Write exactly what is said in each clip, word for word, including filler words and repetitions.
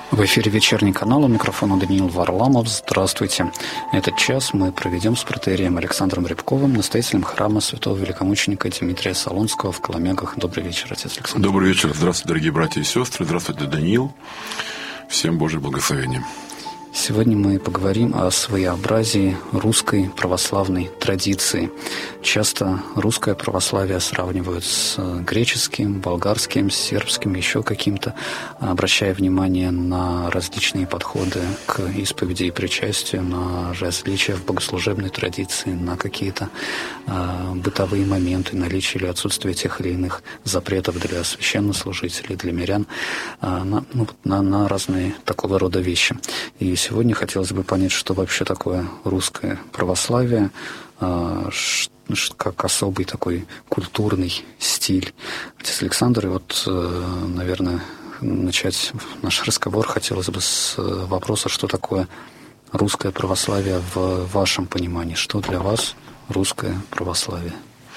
В эфире «Вечерний канал», у микрофона Даниил Варламов. Здравствуйте. Этот час мы проведем с протоиереем Александром Рябковым, настоятелем храма святого великомученика Дмитрия Солунского в Коломягах. Добрый вечер, отец Александр. Добрый вечер. Здравствуйте, дорогие братья и сестры. Здравствуйте, Даниил. Всем Божьего благословения. Сегодня мы поговорим о своеобразии русской православной традиции. Часто русское православие сравнивают с греческим, болгарским, сербским, еще каким-то, обращая внимание на различные подходы к исповеди и причастию, на различия в богослужебной традиции, на какие-то э, бытовые моменты, наличие или отсутствие тех или иных запретов для священнослужителей, для мирян, э, на, ну, на, на разные такого рода вещи. И сегодня хотелось бы понять, что вообще такое русское православие, как особый такой культурный стиль. Отец Александр, и вот, наверное, начать наш разговор хотелось бы с вопроса, что такое русское православие в вашем понимании? Что для вас русское православие?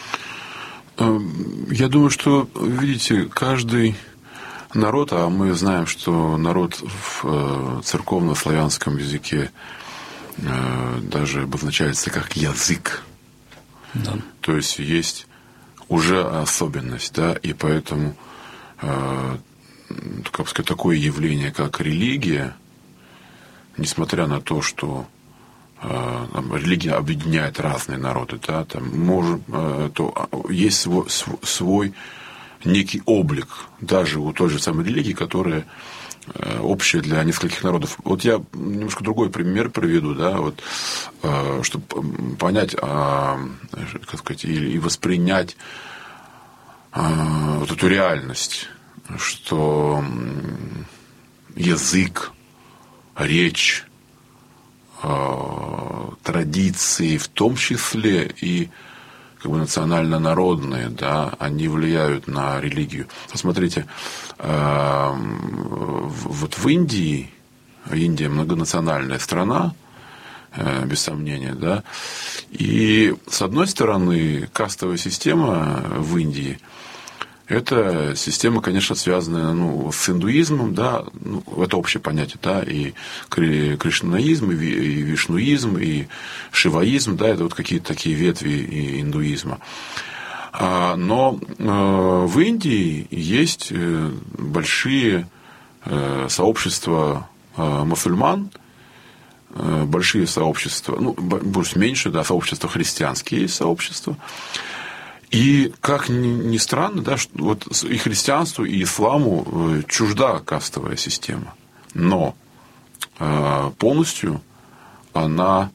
Я думаю, что, видите, каждый народ, а мы знаем, что народ в церковно-славянском языке даже обозначается как язык. Да. То есть есть уже особенность, да, и поэтому как сказать, такое явление, как религия, несмотря на то, что там, религия объединяет разные народы, да, там может, то есть свой, свой некий облик даже у той же самой религии, которая общая для нескольких народов. Вот я немножко другой пример приведу, да, вот, чтобы понять, как сказать, и воспринять вот эту реальность, что язык, речь, традиции, в том числе и как бы национально-народные, да, они влияют на религию. Посмотрите, вот в Индии, Индия многонациональная страна, без сомнения, да, и с одной стороны кастовая система в Индии – это система, конечно, связанная, ну, с индуизмом, да, ну, это общее понятие, да, и кришнаизм, и вишнуизм, и шиваизм, да, это вот какие-то такие ветви индуизма. Но в Индии есть большие сообщества мусульман, большие сообщества, ну, больше меньше, да, сообщества христианские есть сообщества. И, как ни странно, да, вот и христианству, и исламу чужда кастовая система. Но полностью она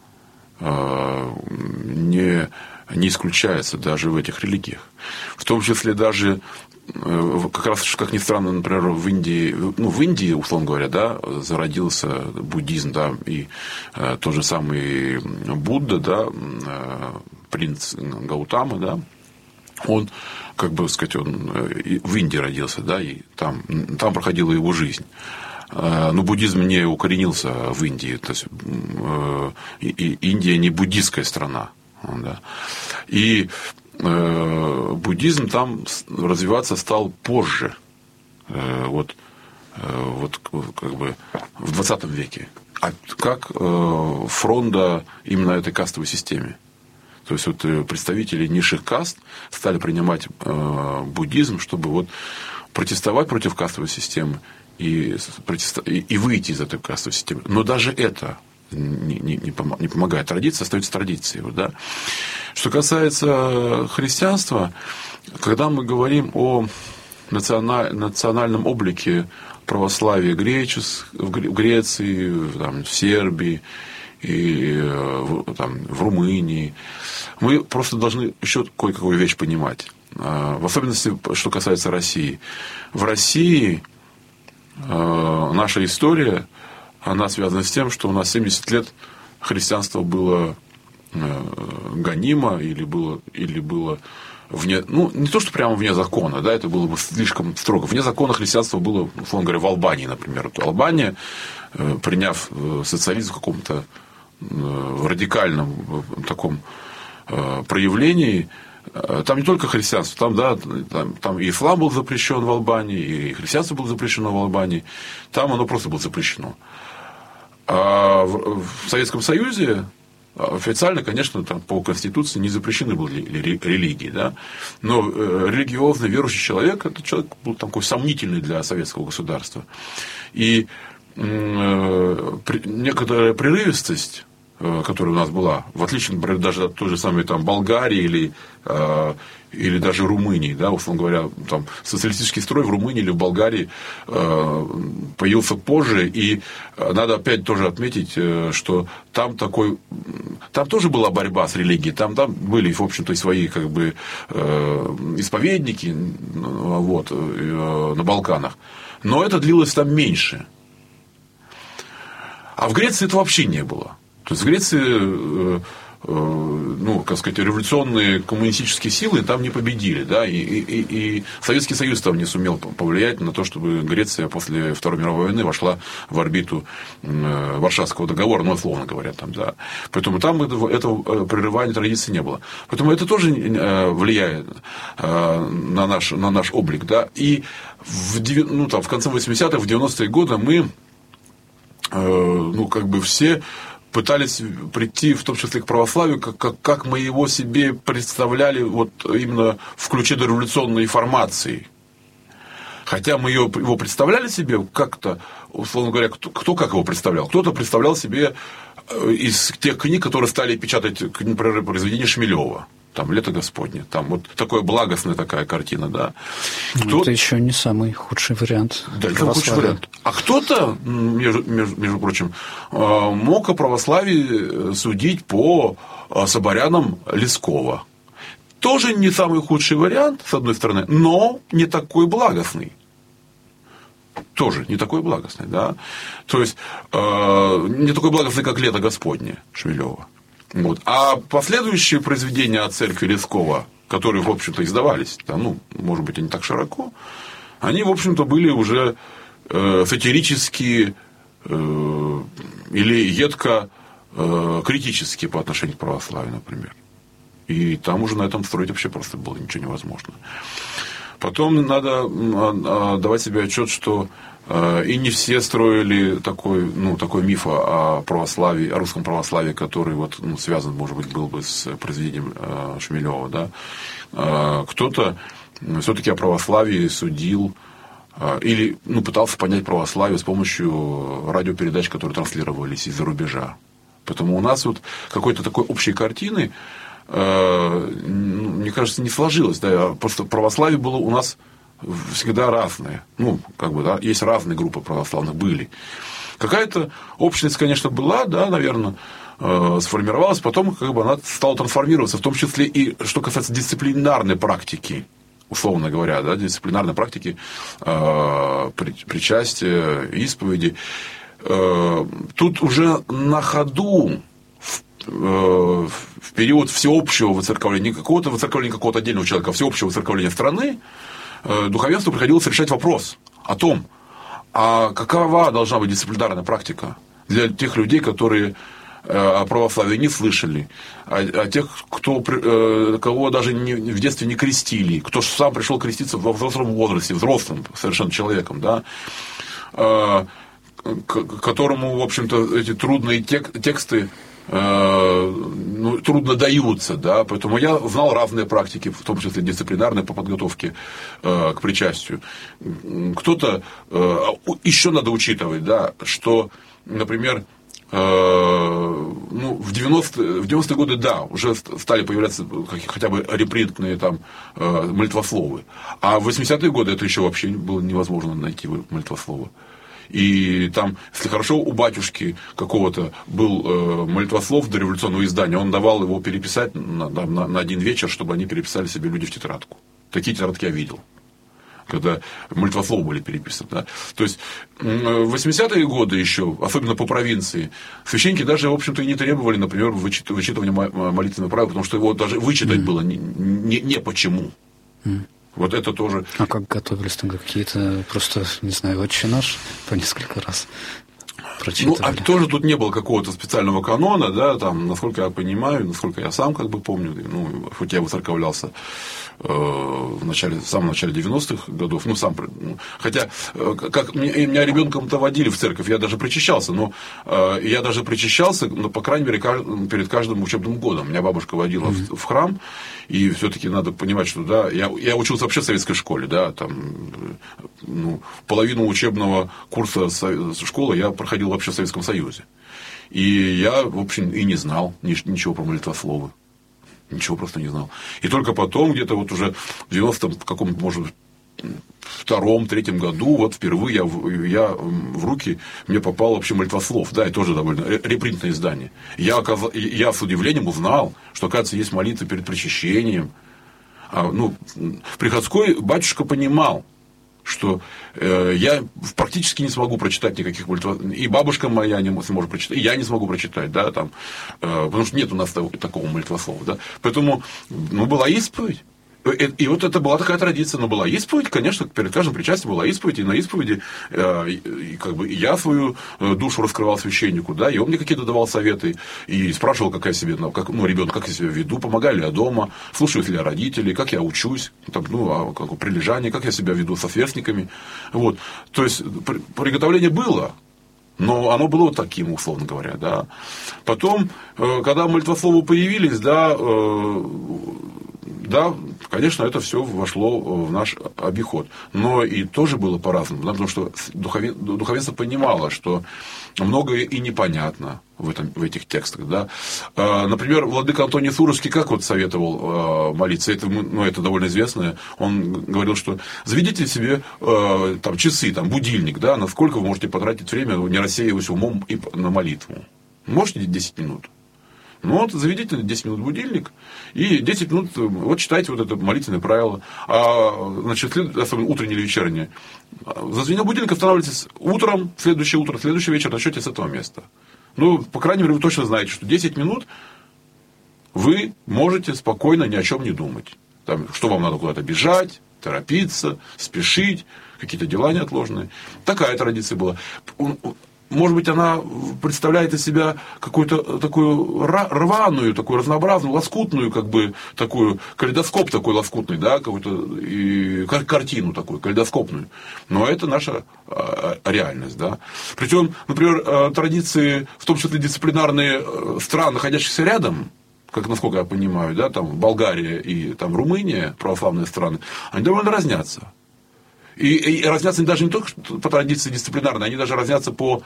не, не исключается даже в этих религиях. В том числе даже, как раз, как ни странно, например, в Индии, ну, в Индии, условно говоря, да, зародился буддизм, да, и тот же самый Будда, да, принц Гаутама, да, он, как бы сказать, он в Индии родился, да, и там, там проходила его жизнь. Но буддизм не укоренился в Индии. То есть, Индия не буддистская страна. Да. И буддизм там развиваться стал позже. Вот, вот как бы в двадцатом веке. А как фронта именно этой кастовой системе. То есть вот представители низших каст стали принимать э, буддизм, чтобы вот протестовать против кастовой системы и, и выйти из этой кастовой системы. Но даже это не, не, не помогает. Традиция остается традицией. Вот, да? Что касается христианства, когда мы говорим о националь, национальном облике православия гречес, в Греции, там, в Сербии, и там, в Румынии, мы просто должны еще кое-какую вещь понимать. В особенности, что касается России. В России наша история, она связана с тем, что у нас семьдесят лет христианство было гонимо или было, или было вне, ну, не то, что прямо вне закона, да, это было бы слишком строго. Вне закона христианство было, условно говоря, в Албании, например. Вот Албания, приняв социализм в каком-то радикальном таком проявлении, там не только христианство, там, да, там, там и ислам был запрещен в Албании, и христианство было запрещено в Албании, там оно просто было запрещено. А в, в Советском Союзе официально, конечно, там, по Конституции не запрещены были религии, да? Но религиозный, верующий человек, это человек был такой сомнительный для советского государства. И э, некоторая прерывистость, которая у нас была, в отличие, например, даже от той же самой там, Болгарии или, э, или даже Румынии, да, условно говоря, там, социалистический строй в Румынии или в Болгарии э, появился позже, и надо опять тоже отметить, что там такой, там тоже была борьба с религией, там, там были, в общем-то, и свои как бы, э, исповедники вот, э, на Балканах, но это длилось там меньше. А в Греции это вообще не было. То есть в Греции, э, э, ну, как сказать, революционные коммунистические силы там не победили, да, и, и, и Советский Союз там не сумел повлиять на то, чтобы Греция после Второй мировой войны вошла в орбиту э, Варшавского договора, ну, условно говоря, там, да. Поэтому там этого, этого прерывания традиции не было. Поэтому это тоже э, влияет э, на, наш, на наш облик, да. И в, ну, там, в конце восьмидесятых, в девяностые годы мы, э, ну, как бы все пытались прийти, в том числе к православию, как, как, как мы его себе представляли вот именно в ключе дореволюционной формации. Хотя мы ее, его представляли себе как-то, условно говоря, кто, кто как его представлял? Кто-то представлял себе из тех книг, которые стали печатать, например, произведения Шмелева. Там «Лето Господне», там вот такая благостная такая картина, да. Кто... Это еще не самый худший вариант. Да, это худший вариант. А кто-то, между, между, между прочим, мог о православии судить по соборянам Лескова. Тоже не самый худший вариант, с одной стороны, но не такой благостный. Тоже не такой благостный, да. То есть, не такой благостный, как «Лето Господне» Шмелева. Вот. А последующие произведения о церкви Лескова, которые, в общем-то, издавались, да, ну, может быть, и не так широко, они, в общем-то, были уже э, сатирические э, или едко э, критические по отношению к православию, например. И там уже на этом строить вообще просто было ничего невозможно. Потом надо давать себе отчет, что и не все строили такой, ну, такой миф о православии, о русском православии, который вот, ну, связан, может быть, был бы с произведением Шмелева. Да? Кто-то все-таки о православии судил или, ну, пытался понять православие с помощью радиопередач, которые транслировались из-за рубежа. Поэтому у нас вот какой-то такой общей картины, мне кажется, не сложилось. Да? Просто православие было у нас всегда разное. Ну, как бы, да, есть разные группы православных, были. Какая-то общность, конечно, была, да, наверное, сформировалась, потом как бы она стала трансформироваться, в том числе и что касается дисциплинарной практики, условно говоря, да, дисциплинарной практики причастия, исповеди. Тут уже на ходу в период всеобщего воцерковления, не какого-то воцерковления какого-то отдельного человека, а всеобщего воцерковления страны, духовенству приходилось решать вопрос о том, а какова должна быть дисциплинарная практика для тех людей, которые о православии не слышали, о тех, кто, кого даже не, в детстве не крестили, кто сам пришел креститься во взрослом возрасте, взрослым совершенно человеком, да, которому, в общем-то, эти трудные тек, тексты ну, трудно даются, да, поэтому я знал разные практики, в том числе дисциплинарные по подготовке э, к причастию. Кто-то э, еще надо учитывать, да, что, например, э, ну, в девяностые, в девяностые годы, да, уже стали появляться хотя бы репринтные там э, молитвословы, а в восьмидесятые годы это еще вообще было невозможно найти молитвословы. И там, если хорошо, у батюшки какого-то был э, молитвослов дореволюционного издания, он давал его переписать на, на, на один вечер, чтобы они переписали себе люди в тетрадку. Такие тетрадки я видел, когда молитвословы были переписаны. Да? То есть, в восьмидесятые годы еще, особенно по провинции, священники даже, в общем-то, и не требовали, например, вычит, вычитывания молитвенного правила, потому что его даже вычитать mm. было не, не, не почему. Mm. Вот это тоже. А как готовились тогда? Какие-то просто, не знаю, «Отче наш» по несколько раз? прочитывали? Ну, а тоже тут не было какого-то специального канона, да, там, насколько я понимаю, насколько я сам как бы помню, ну, хоть я выцерковлялся э, в начале, в самом начале девяностых годов, ну, сам, ну, хотя, э, как меня, меня ребенком-то водили в церковь, я даже причащался, но э, я даже причащался, ну, по крайней мере, кажд, перед каждым учебным годом. Меня бабушка водила mm-hmm. в, в храм, и все-таки надо понимать, что, да, я, я учился вообще в советской школе, да, там, ну, половину учебного курса школы я проходил вообще в Советском Союзе. И я, в общем, и не знал ничего про молитвословы. Ничего просто не знал. И только потом, где-то вот уже в девяностом каком-то, может быть, втором, третьем году, вот впервые я, я в руки мне попал вообще молитвослов, да, и тоже довольно репринтное издание. Я, оказ... я с удивлением узнал, что, оказывается, есть молитва перед причащением. А, ну, приходской батюшка понимал, что э, я практически не смогу прочитать никаких молитв. И бабушка моя не сможет прочитать, и я не смогу прочитать, да, там, э, потому что нет у нас того, такого молитвослова, да. Поэтому, ну, была исповедь. И, и вот это была такая традиция, но была исповедь, конечно, перед каждым причастием была исповедь, и на исповеди э, и, и, как бы, я свою душу раскрывал священнику, да, и он мне какие-то давал советы, и спрашивал, как я себе, ну, как, ну, ребенок, как я себя веду, помогаю ли я дома, слушаюсь ли я родителей, как я учусь, там, ну, а, как, прилежание, как я себя веду со сверстниками, вот, то есть, приготовление было. Но оно было вот таким, условно говоря, да. Потом, когда молитвословы появились, да, да, конечно, это все вошло в наш обиход. Но и тоже было по-разному, потому что духовенство понимало, что многое и непонятно в, этом, в этих текстах. Да. Например, владыка Антоний Суровский как вот советовал молиться, это, ну, это довольно известно, он говорил, что заведите себе там, часы, там, будильник, да, насколько вы можете потратить время, не рассеиваясь умом и на молитву. Можете десять минут? Ну, вот заведите на десять минут будильник, и десять минут, вот читайте вот это молитвенное правило. А, значит, особенно утреннее или вечернее. Зазвенел будильник, останавливайтесь утром, следующее утро, следующий вечер, начнете с этого места. Ну, по крайней мере, вы точно знаете, что десять минут вы можете спокойно ни о чем не думать. Там, что вам надо куда-то бежать, торопиться, спешить, какие-то дела неотложные. Такая традиция была. Может быть, она представляет из себя какую-то такую рваную, такую разнообразную, лоскутную, как бы, такую, калейдоскоп такой лоскутный, да, какую-то и картину такую, калейдоскопную. Но это наша реальность, да. Причем, например, традиции, в том числе дисциплинарные стран, находящиеся рядом, как, насколько я понимаю, да, там Болгария и там Румыния, православные страны, они довольно разнятся. И, и разнятся даже не только по традиции дисциплинарной, они даже разнятся по,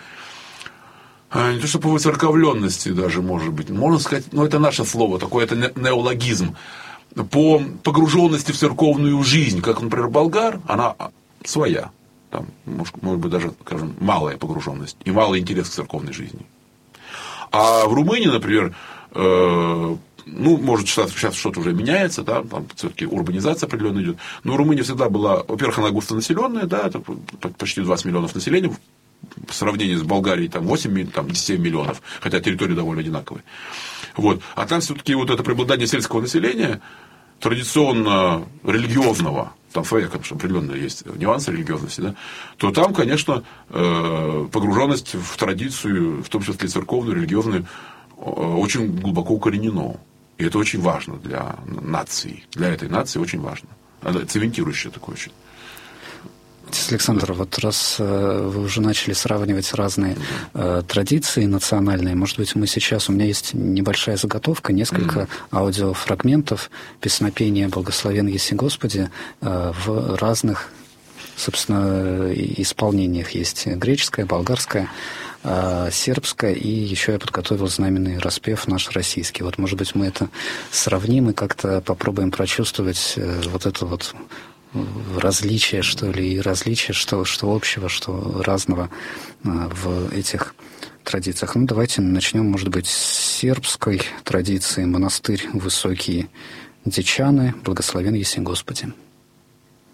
не то что по выцерковленности даже, может быть, можно сказать, ну, это наше слово, такое, это неологизм, по погруженности в церковную жизнь, как, например, болгар, она своя, там, может, может быть, даже, скажем, малая погруженность и малый интерес к церковной жизни. А в Румынии, например, э- ну, может, сейчас, сейчас что-то уже меняется, да, там все-таки урбанизация определенно идет. Но Румыния всегда была, во-первых, она густонаселенная, да, это почти двадцать миллионов населения, в сравнении с Болгарией там восемь, там семь миллионов, хотя территории довольно одинаковые. Вот. А там все-таки вот это преобладание сельского населения, традиционно религиозного, там своя, конечно, определенная есть нюансы религиозности, да, то там, конечно, погруженность в традицию, в том числе церковную, религиозную, очень глубоко укоренено. И это очень важно для нации. Для этой нации очень важно. Это цементирующее такое очень. Отец Александр, вот раз э, вы уже начали сравнивать разные э, традиции национальные, может быть, мы сейчас, у меня есть небольшая заготовка, несколько mm-hmm. аудиофрагментов песнопения «Благословен еси Господи» э, в разных, собственно, исполнениях. Есть греческое, болгарское, сербская, и еще я подготовил знаменный распев наш российский. Вот, может быть, мы это сравним и как-то попробуем прочувствовать вот это вот различие, что ли, и различие, что, что общего, что разного в этих традициях. Ну, давайте начнем, может быть, с сербской традиции. Монастырь Высокие Дичаны. Благословен еси Господи.